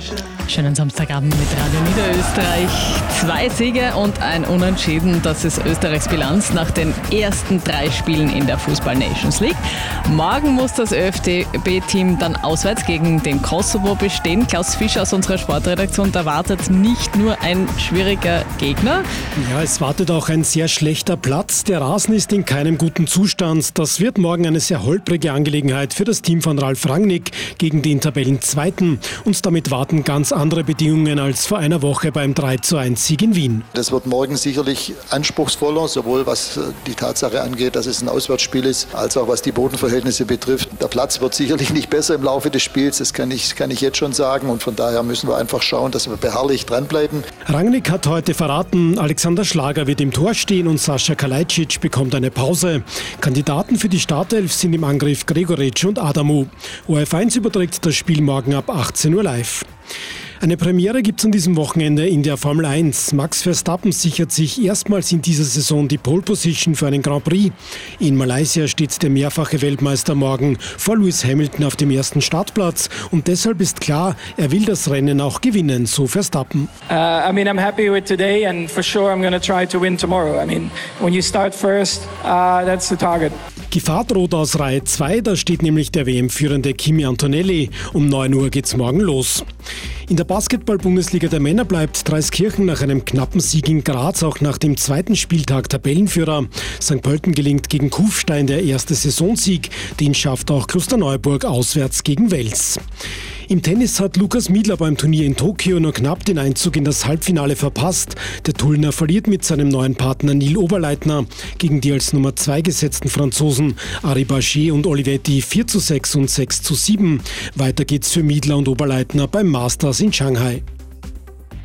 Schönen Samstagabend mit Radio Niederösterreich. 2 Siege und ein Unentschieden, das ist Österreichs Bilanz nach den ersten 3 Spielen in der Fußball-Nations League. Morgen muss das ÖFB-Team dann auswärts gegen den Kosovo bestehen. Klaus Fischer aus unserer Sportredaktion, da wartet nicht nur ein schwieriger Gegner. Ja, es wartet auch ein sehr schlechter Platz. Der Rasen ist in keinem guten Zustand. Das wird morgen eine sehr holprige Angelegenheit für das Team von Ralf Rangnick gegen den Tabellenzweiten. Und damit warten ganz andere Bedingungen als vor einer Woche beim 3:1-Sieg in Wien. Das wird morgen sicherlich anspruchsvoller, sowohl was die Tatsache angeht, dass es ein Auswärtsspiel ist, als auch was die Bodenverhältnisse betrifft. Der Platz wird sicherlich nicht besser im Laufe des Spiels, das kann ich jetzt schon sagen. Und von daher müssen wir einfach schauen, dass wir beharrlich dranbleiben. Rangnick hat heute verraten, Alexander Schlager wird im Tor stehen und Sascha Kalajdzic bekommt eine Pause. Kandidaten für die Startelf sind im Angriff Gregoritsch und Adamu. ORF1 überträgt das Spiel morgen ab 18 Uhr live. Eine Premiere gibt es an diesem Wochenende in der Formel 1. Max Verstappen sichert sich erstmals in dieser Saison die Pole Position für einen Grand Prix. In Malaysia steht der mehrfache Weltmeister morgen vor Lewis Hamilton auf dem ersten Startplatz. Und deshalb ist klar, er will das Rennen auch gewinnen, so Verstappen. I'm happy with today and for sure I'm going to try to win tomorrow. When you start first, that's the target. Gefahr droht aus Reihe 2, da steht nämlich der WM-Führende Kimi Antonelli. Um 9 Uhr geht's morgen los. In der Basketball-Bundesliga der Männer bleibt Dreiskirchen nach einem knappen Sieg in Graz auch nach dem zweiten Spieltag Tabellenführer. St. Pölten gelingt gegen Kufstein der erste Saisonsieg. Den schafft auch Klosterneuburg auswärts gegen Wels. Im Tennis hat Lukas Miedler beim Turnier in Tokio nur knapp den Einzug in das Halbfinale verpasst. Der Tullner verliert mit seinem neuen Partner Neil Oberleitner gegen die als Nummer 2 gesetzten Franzosen Ari Bachet und Olivetti 4:6 und 6:7. Weiter geht's für Miedler und Oberleitner beim Masters in Shanghai.